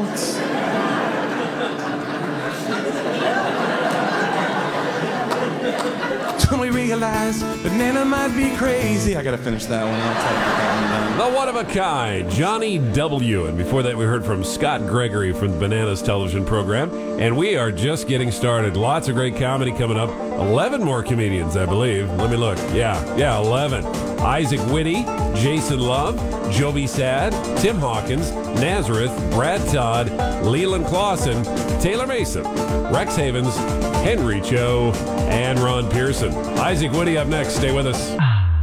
out. When we realized banana might be crazy. I gotta finish that one. I'll tell you that one. The one-of-a-kind, Johnny W. And before that, we heard from Scott Gregory from the Bananas television program. And we are just getting started. Lots of great comedy coming up. 11 more comedians, I believe. Let me look. Yeah, 11. Isaac Whitty, Jason Love, Joby Sad, Tim Hawkins, Nazareth, Brad Todd, Leland Clausen, Taylor Mason, Rex Havens, Henry Cho, and Ron Pearson. Isaac Whitty up next. Stay with us.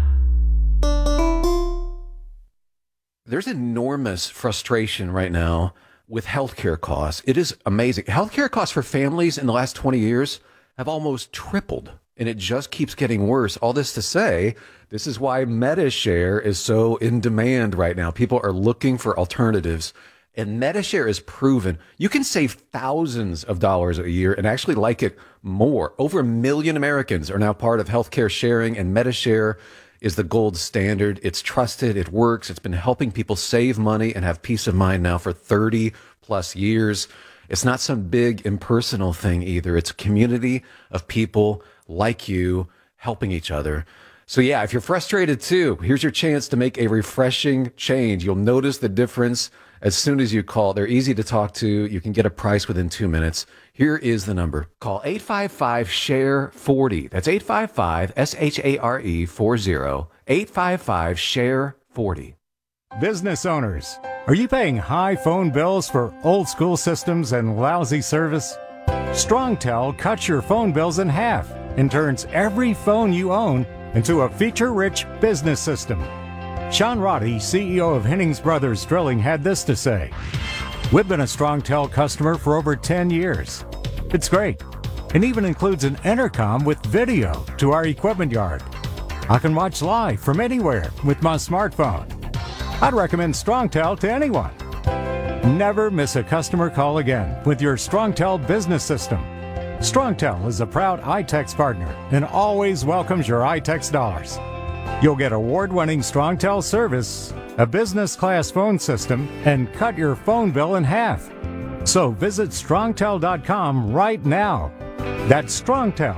There's enormous frustration right now with healthcare costs. It is amazing. Healthcare costs for families in the last 20 years have almost tripled, and it just keeps getting worse. All this to say, this is why MediShare is so in demand right now. People are looking for alternatives, and MediShare is proven. You can save thousands of dollars a year and actually like it more. Over 1 million Americans are now part of healthcare sharing, and MediShare is the gold standard. It's trusted. It works. It's been helping people save money and have peace of mind now for 30 plus years. It's not some big impersonal thing either. It's a community of people like you helping each other. So yeah, if you're frustrated too, here's your chance to make a refreshing change. You'll notice the difference as soon as you call. They're easy to talk to. You can get a price within 2 minutes. Here is the number. Call 855-SHARE-40. That's 855-SHARE 40. 855-SHARE-40. Business owners, are you paying high phone bills for old school systems and lousy service? StrongTel cuts your phone bills in half and turns every phone you own into a feature-rich business system. Sean Roddy, CEO of Hennings Brothers Drilling, had this to say: "We've been a StrongTel customer for over 10 years. It's great. It even includes an intercom with video to our equipment yard. I can watch live from anywhere with my smartphone. I'd recommend StrongTel to anyone. Never miss a customer call again with your StrongTel business system. StrongTel is a proud iTex partner and always welcomes your iTex dollars. You'll get award-winning StrongTel service, a business-class phone system, and cut your phone bill in half. So visit StrongTel.com right now. That's StrongTel,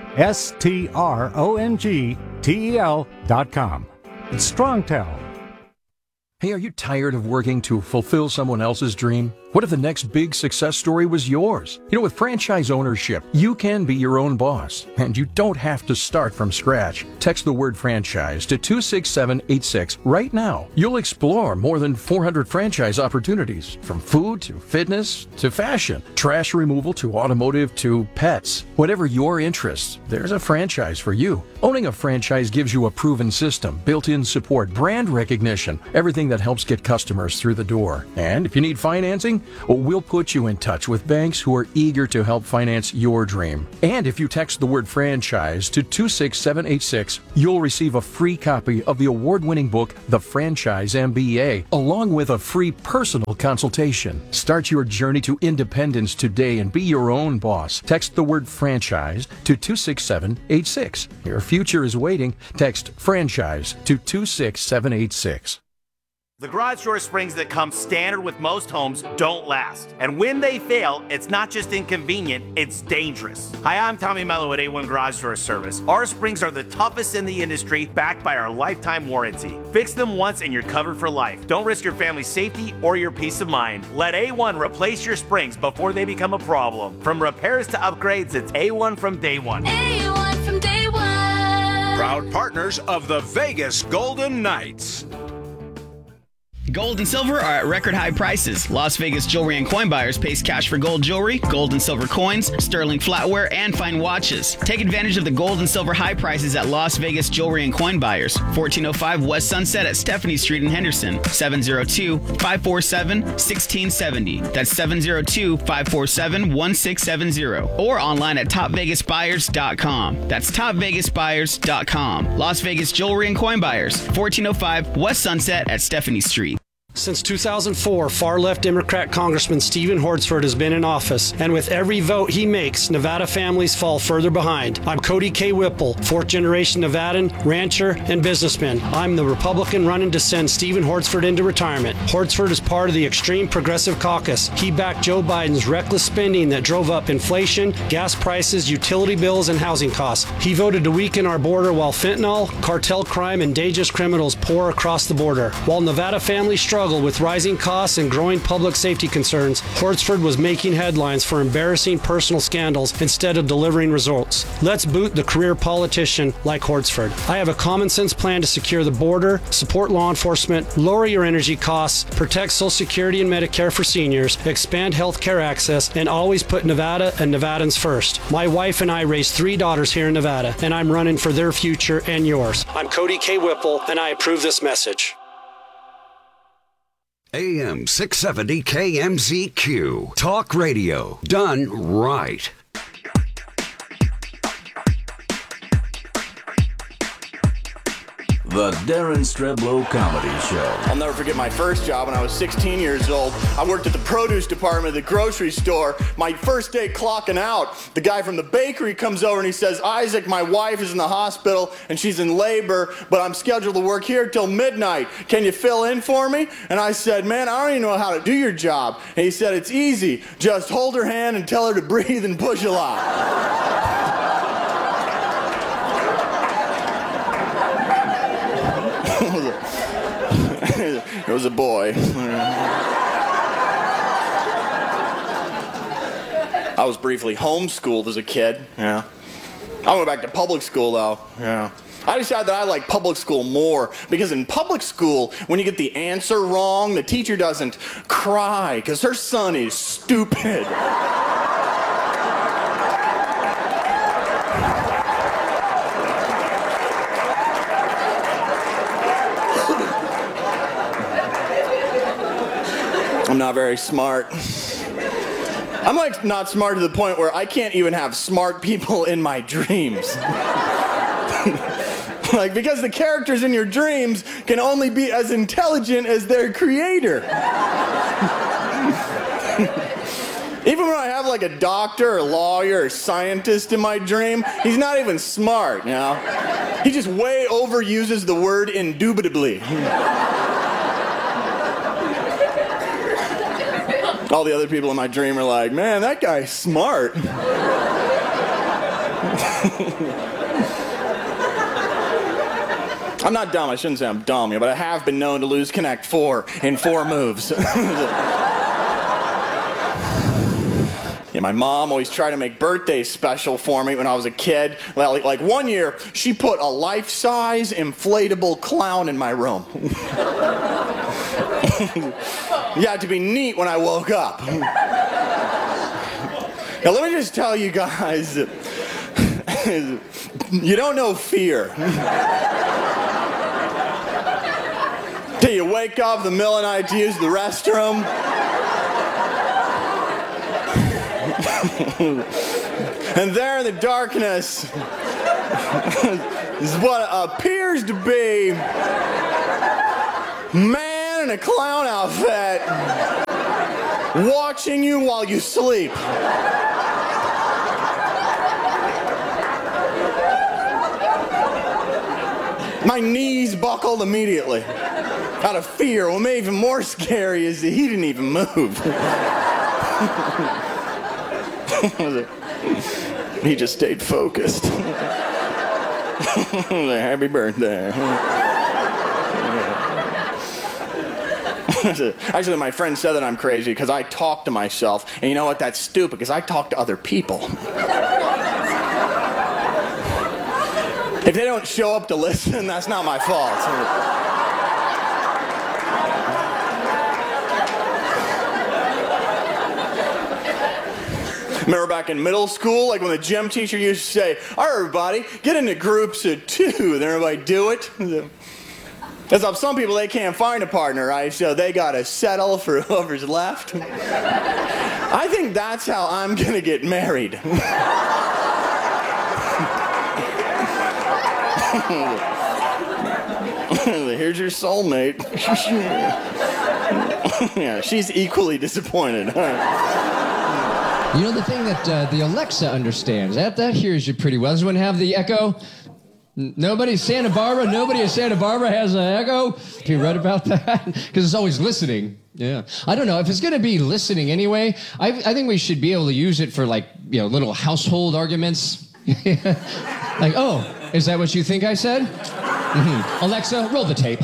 StrongTel.com. It's StrongTel. Hey, are you tired of working to fulfill someone else's dream? What if the next big success story was yours? You know, with franchise ownership, you can be your own boss, and you don't have to start from scratch. Text the word franchise to 26786 right now. You'll explore more than 400 franchise opportunities, from food to fitness to fashion, trash removal to automotive to pets. Whatever your interests, there's a franchise for you. Owning a franchise gives you a proven system, built-in support, brand recognition, everything that helps get customers through the door. And if you need financing, well, we'll put you in touch with banks who are eager to help finance your dream. And if you text the word franchise to 26786, you'll receive a free copy of the award-winning book, The Franchise MBA, along with a free personal consultation. Start your journey to independence today and be your own boss. Text the word franchise to 26786. Your future is waiting. Text franchise to 26786. The garage door springs that come standard with most homes don't last. And when they fail, it's not just inconvenient, it's dangerous. Hi, I'm Tommy Mello at A1 Garage Door Service. Our springs are the toughest in the industry, backed by our lifetime warranty. Fix them once and you're covered for life. Don't risk your family's safety or your peace of mind. Let A1 replace your springs before they become a problem. From repairs to upgrades, it's A1 from day one. A1 from day one. Proud partners of the Vegas Golden Knights. Gold and silver are at record high prices. Las Vegas Jewelry and Coin Buyers pays cash for gold jewelry, gold and silver coins, sterling flatware, and fine watches. Take advantage of the gold and silver high prices at Las Vegas Jewelry and Coin Buyers, 1405 West Sunset at Stephanie Street in Henderson, 702-547-1670. That's 702-547-1670. Or online at topvegasbuyers.com. That's topvegasbuyers.com. Las Vegas Jewelry and Coin Buyers, 1405 West Sunset at Stephanie Street. Since 2004, far-left Democrat Congressman Stephen Hortzford has been in office, and with every vote he makes, Nevada families fall further behind. I'm Cody K. Whipple, fourth-generation Nevadan, rancher, and businessman. I'm the Republican running to send Stephen Hortzford into retirement. Hortzford is part of the extreme progressive caucus. He backed Joe Biden's reckless spending that drove up inflation, gas prices, utility bills, and housing costs. He voted to weaken our border while fentanyl, cartel crime, and dangerous criminals pour across the border. While Nevada families struggle with rising costs and growing public safety concerns, Hortzford was making headlines for embarrassing personal scandals instead of delivering results. Let's boot the career politician like Hortzford. I have a common sense plan to secure the border, support law enforcement, lower your energy costs, protect Social Security and Medicare for seniors, expand health care access, and always put Nevada and Nevadans first. My wife and I raised 3 daughters here in Nevada, and I'm running for their future and yours. I'm Cody K. Whipple, and I approve this message. AM 670 KMZQ. Talk radio done right. The Darren Streblow Comedy Show. I'll never forget my first job when I was 16 years old. I worked at the produce department of the grocery store. My first day clocking out, the guy from the bakery comes over and he says, "Isaac, my wife is in the hospital and she's in labor, but I'm scheduled to work here till midnight. Can you fill in for me?" And I said, "Man, I don't even know how to do your job." And he said, "It's easy. Just hold her hand and tell her to breathe and push a lot." It was a boy. I was briefly homeschooled as a kid. Yeah. I went back to public school though. Yeah. I decided that I like public school more because in public school, when you get the answer wrong, the teacher doesn't cry because her son is stupid. I'm not very smart. I'm like not smart to the point where I can't even have smart people in my dreams. Like, because the characters in your dreams can only be as intelligent as their creator. Even when I have like a doctor or lawyer or scientist in my dream, he's not even smart, you know? He just way overuses the word indubitably. All the other people in my dream are like, "Man, that guy's smart." I'm not dumb. I shouldn't say I'm dumb, but I have been known to lose Connect 4 in 4 moves. Yeah, my mom always tried to make birthdays special for me when I was a kid. Like one year, she put a life-size inflatable clown in my room. Yeah, to be neat when I woke up. Now let me just tell you guys, you don't know fear. Till you wake up in the middle of the night to use the restroom. And there in the darkness is what appears to be man in a clown outfit watching you while you sleep. My knees buckled immediately out of fear. What made it even more scary is that he didn't even move. He just stayed focused. Happy birthday. Actually, my friend said that I'm crazy because I talk to myself. And you know what? That's stupid because I talk to other people. If they don't show up to listen, that's not my fault. Remember back in middle school, like when the gym teacher used to say, "All right, everybody, get into groups of 2. Then everybody do it. Because some people, they can't find a partner, right? So they got to settle for whoever's left. I think that's how I'm going to get married. Here's your soulmate. Yeah, she's equally disappointed. You know the thing that the Alexa understands, that hears you pretty well. Does anyone have the Echo? Nobody? Santa Barbara? Nobody at Santa Barbara has an Echo? Have you read about that? Because it's always listening. Yeah. I don't know. If it's going to be listening anyway, I think we should be able to use it for, like, little household arguments. Like, oh, is that what you think I said? Mm-hmm. Alexa, roll the tape.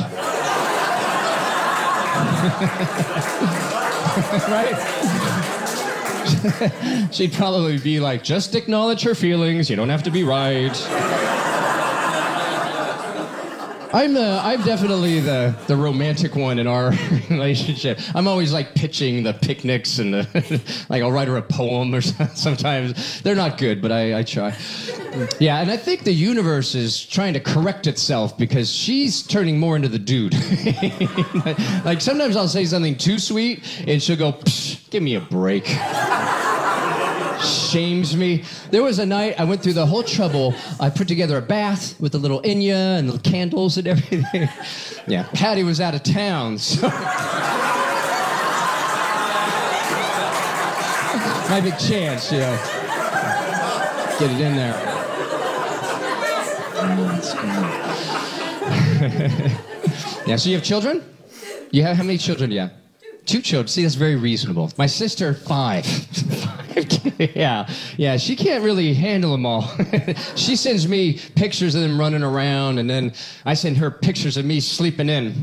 Right? She'd probably be like, just acknowledge her feelings. You don't have to be right. I'm definitely the romantic one in our relationship. I'm always like pitching the picnics and like I'll write her a poem or sometimes. They're not good, but I try. Yeah, and I think the universe is trying to correct itself because she's turning more into the dude. Like sometimes I'll say something too sweet and she'll go, psh, give me a break. Shames me. There was a night I went through the whole trouble. I put together a bath with a little Enya and the candles and everything. Yeah, Patty was out of town, so... My big chance, get it in there. Yeah, so you have children? You have, how many children do you have? 2 children. See, that's very reasonable. My sister, 5. Yeah, she can't really handle them all. She sends me pictures of them running around, and then I send her pictures of me sleeping in.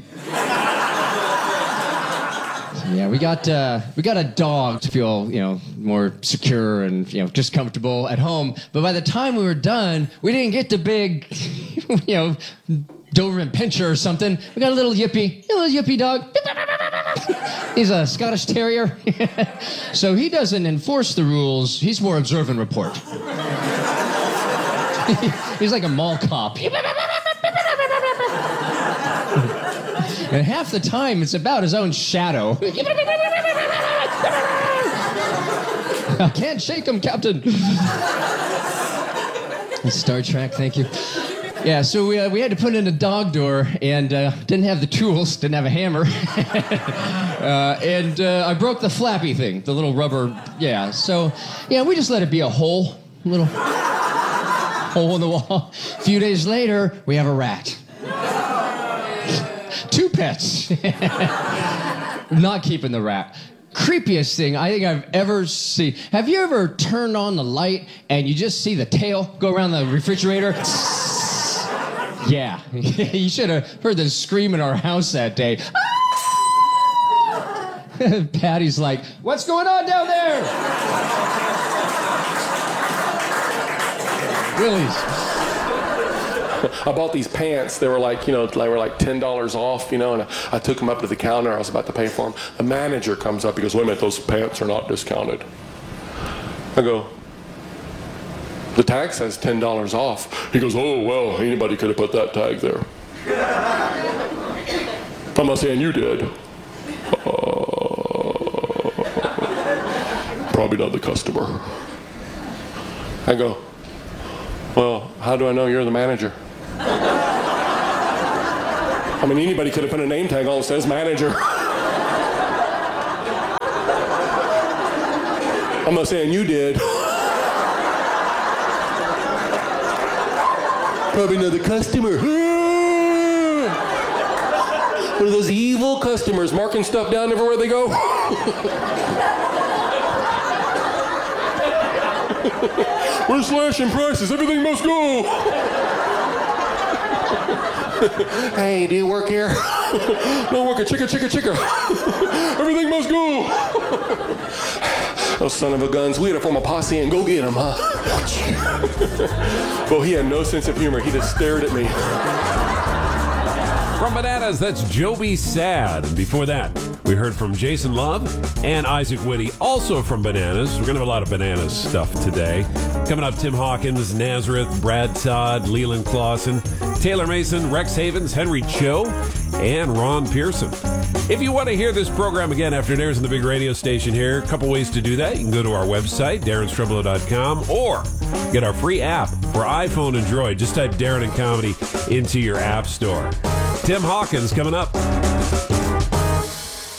Yeah, we got a dog to feel, more secure and, just comfortable at home. But by the time we were done, we didn't get the big, Doberman Pinscher or something. We got a little yippy dog. He's a Scottish Terrier. So he doesn't enforce the rules. He's more observe and report. He's like a mall cop. And half the time, it's about his own shadow. I can't shake him, Captain. Star Trek, thank you. Yeah, so we had to put in a dog door and didn't have the tools, didn't have a hammer. And I broke the flappy thing, the little rubber, So, we just let it be a hole, little hole in the wall. A few days later, we have a rat. 2 pets. Not keeping the rat. Creepiest thing I think I've ever seen. Have you ever turned on the light and you just see the tail go around the refrigerator? Yeah. You should have heard the scream in our house that day. Patty's like, what's going on down there? Willie's. I bought these pants. They were like $10 off, and I took them up to the counter. I was about to pay for them. The manager comes up. He goes, wait a minute, those pants are not discounted. I go, the tag says $10 off. He goes, oh, well, anybody could have put that tag there. I'm not saying you did. Probably not the customer. I go, well, how do I know you're the manager? I mean, anybody could have put a name tag on that says manager. I'm not saying you did. Probably not the customer. One of those evil customers marking stuff down everywhere they go. We're slashing prices. Everything must go. Hey, do you work here? No work at Chicka. Everything must go. Those son of a guns. We had to form a posse and go get him, huh? Well, he had no sense of humor. He just stared at me. From Bananas, that's Joby Sad. And before that, we heard from Jason Love and Isaac Whitty, also from Bananas. We're going to have a lot of Bananas stuff today. Coming up, Tim Hawkins, Nazareth, Brad Todd, Leland Clausen, Taylor Mason, Rex Havens, Henry Cho, and Ron Pearson. If you want to hear this program again after it airs on the big radio station here, a couple ways to do that. You can go to our website, DarrenStrublow.com, or get our free app for iPhone and Droid. Just type Darren and Comedy into your app store. Tim Hawkins coming up.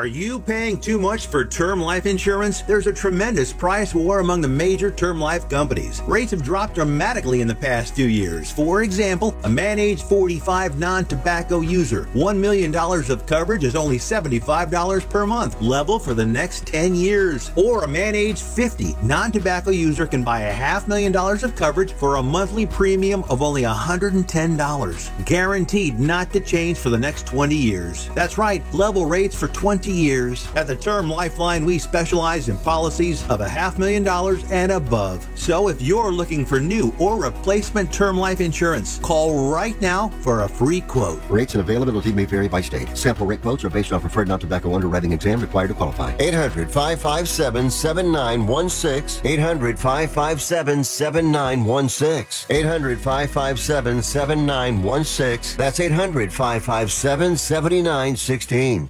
Are you paying too much for term life insurance? There's a tremendous price war among the major term life companies. Rates have dropped dramatically in the past few years. For example, a man age 45 non-tobacco user, $1 million of coverage is only $75 per month, level for the next 10 years. Or a man age 50 non-tobacco user can buy $500,000 of coverage for a monthly premium of only $110, guaranteed not to change for the next 20 years. That's right, level rates for 20 years. At the Term Lifeline, we specialize in policies of $500,000 and above. So if you're looking for new or replacement term life insurance, call right now for a free quote. Rates and availability may vary by state. Sample rate quotes are based on preferred non-tobacco underwriting exam required to qualify. 800-557-7916. 800-557-7916. 800-557-7916. That's 800-557-7916.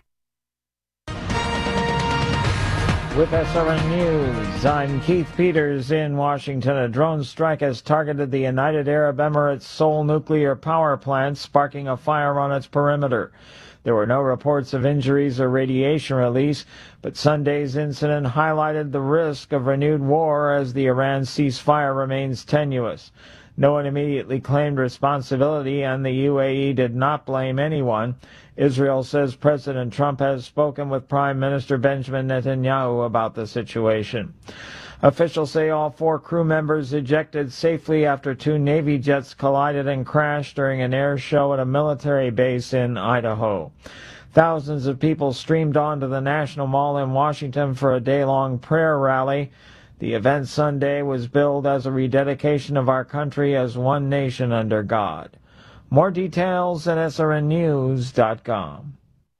With SRN News, I'm Keith Peters in Washington. A drone strike has targeted the United Arab Emirates Seoul nuclear power plant, sparking a fire on its perimeter. There were no reports of injuries or radiation release, but Sunday's incident highlighted the risk of renewed war as the Iran ceasefire remains tenuous. No one immediately claimed responsibility, and the UAE did not blame anyone. Israel says President Trump has spoken with Prime Minister Benjamin Netanyahu about the situation. Officials say all 4 crew members ejected safely after 2 Navy jets collided and crashed during an air show at a military base in Idaho. Thousands of people streamed onto the National Mall in Washington for a day-long prayer rally. The event Sunday was billed as a rededication of our country as one nation under God. More details at srnnews.com.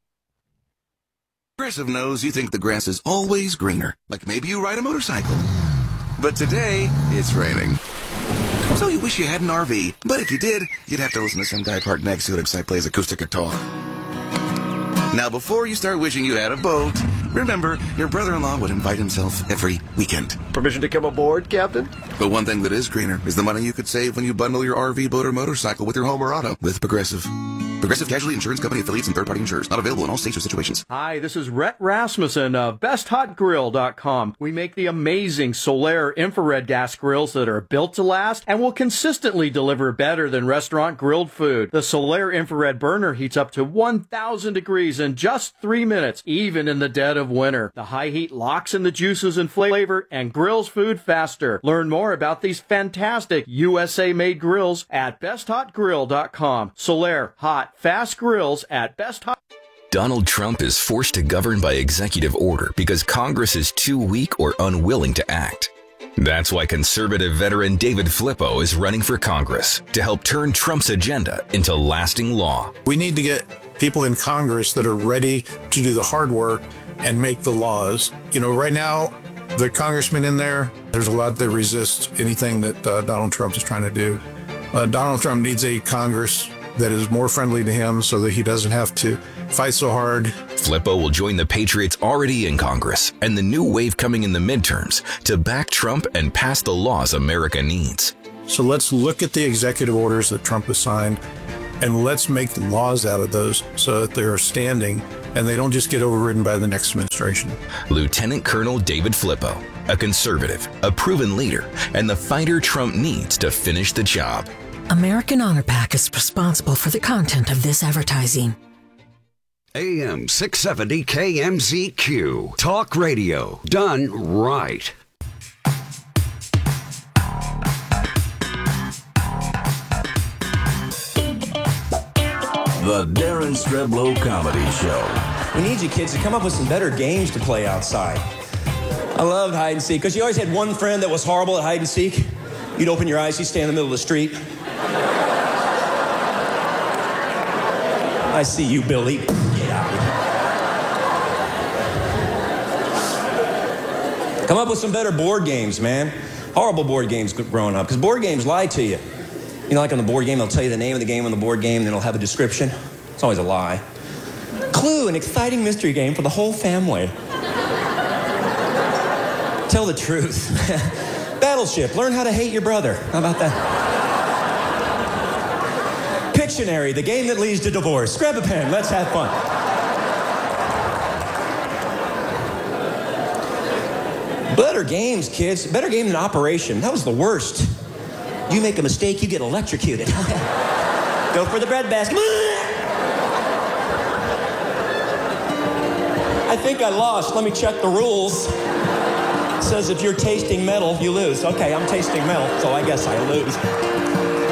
Progressive knows you think the grass is always greener, like maybe you ride a motorcycle. But today, it's raining. So you wish you had an RV, but if you did, you'd have to listen to some guy parked next to it because I plays acoustic guitar. Now, before you start wishing you had a boat, remember, your brother-in-law would invite himself every weekend. Permission to come aboard, Captain? But one thing that is greener is the money you could save when you bundle your RV, boat, or motorcycle with your home or auto with Progressive. Progressive Casualty Insurance Company affiliates and third-party insurers. Not available in all states or situations. Hi, this is Rhett Rasmussen of BestHotGrill.com. We make the amazing Solaire infrared gas grills that are built to last and will consistently deliver better than restaurant grilled food. The Solaire infrared burner heats up to 1,000 degrees in just 3 minutes, even in the dead of winter. The high heat locks in the juices and flavor and grills food faster. Learn more about these fantastic USA-made grills at BestHotGrill.com. Solaire hot fast grills at Best Hot. Donald Trump is forced to govern by executive order because Congress is too weak or unwilling to act. That's why conservative veteran David Flippo is running for Congress to help turn Trump's agenda into lasting law. We need to get people in Congress that are ready to do the hard work and make the laws. You know, right now, the congressmen in there's a lot that resist anything that Donald Trump is trying to do. Donald Trump needs a Congress that is more friendly to him so that he doesn't have to fight so hard. Flippo will join the Patriots already in Congress and the new wave coming in the midterms to back Trump and pass the laws America needs. So let's look at the executive orders that Trump has signed and let's make laws out of those so that they're standing and they don't just get overridden by the next administration. Lieutenant Colonel David Flippo, a conservative, a proven leader, and the fighter Trump needs to finish the job. American Honor Pack is responsible for the content of this advertising. AM 670 KMZQ. Talk radio done right. The Darren Streblow Comedy Show. We need you kids to come up with some better games to play outside. I loved hide and seek because you always had one friend that was horrible at hide and seek. You'd open your eyes, you'd stand in the middle of the street. I see you, Billy. Get out of here. Come up with some better board games, man. Horrible board games growing up, because board games lie to you. You know, like on the board game, they'll tell you the name of the game on the board game, and then it'll have a description. It's always a lie. Clue, an exciting mystery game for the whole family. Tell the truth. Battleship, learn how to hate your brother. How about that? Pictionary, the game that leads to divorce. Grab a pen, let's have fun. Better games, kids. Better game than Operation. That was the worst. You make a mistake, you get electrocuted. Go for the bread basket. I think I lost. Let me check the rules. It says if you're tasting metal, you lose. Okay, I'm tasting metal, so I guess I lose.